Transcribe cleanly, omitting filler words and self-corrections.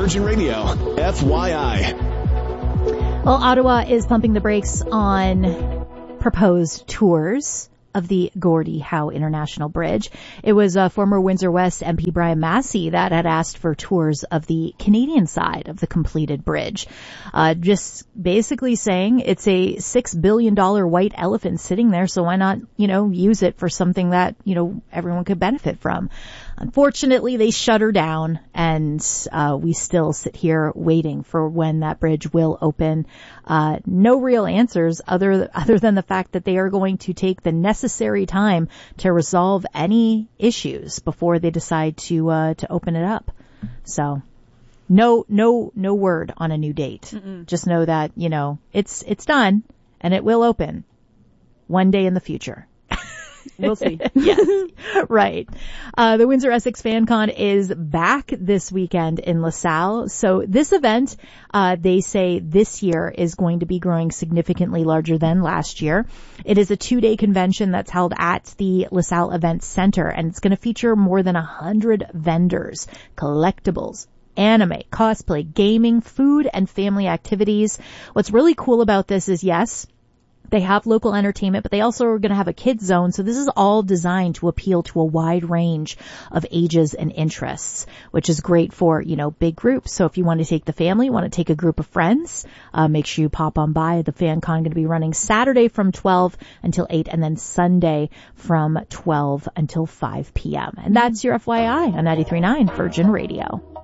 Virgin Radio, FYI. Well, Ottawa is pumping the brakes on proposed tours of the Gordie Howe International Bridge. It was former Windsor West MP Brian Massey that had asked for tours of the Canadian side of the completed bridge. Just basically saying it's a $6 billion white elephant sitting there, so why not, use it for something that, everyone could benefit from. Unfortunately, they shut her down, and we still sit here waiting for when that bridge will open. No real answers other than the fact that they are going to take the necessary time to resolve any issues before they decide to open it up. So no word on a new date. Just know that, it's done and it will open one day in the future. We'll see. Yes, right. The Windsor Essex FanCon is back this weekend in LaSalle. So this event, they say this year is going to be growing significantly larger than last year. It is a 2-day convention that's held at the LaSalle Event Center, and it's going to feature more than 100 vendors, collectibles, anime, cosplay, gaming, food, and family activities. What's really cool about this is, yes, they have local entertainment, but they also are going to have a kids zone. So this is all designed to appeal to a wide range of ages and interests, which is great for, big groups. So if you want to take the family, want to take a group of friends, make sure you pop on by. The FanCon going to be running Saturday from 12 until 8 and then Sunday from 12 until 5 p.m. And that's your FYI on 93.9 Virgin Radio.